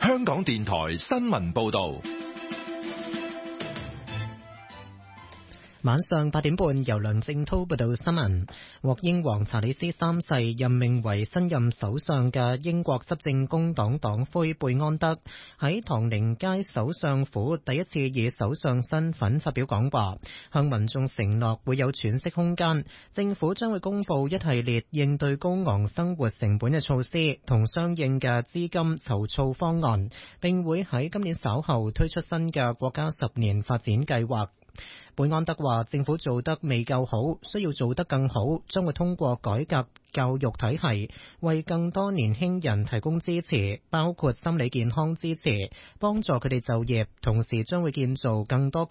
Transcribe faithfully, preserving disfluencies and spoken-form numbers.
香港電台新聞報道。 晚上八點半，由梁正濤報道新聞。獲英皇查理斯三世任命為新任首相嘅英國執政工黨黨魁貝安德喺唐寧街首相府第一次以首相身份發表講話，向民眾承諾會有喘息空間。政府將會公布一系列應對高昂生活成本嘅措施同相應嘅資金籌措方案，並會喺今年稍後推出新嘅國家十年發展計劃。貝安德話：政府做得未夠好，需要做得更好，將會通過改革教育體系，為更多年輕人提供支持，包括心理健康支持，幫助佢哋就業，同時將會建造更多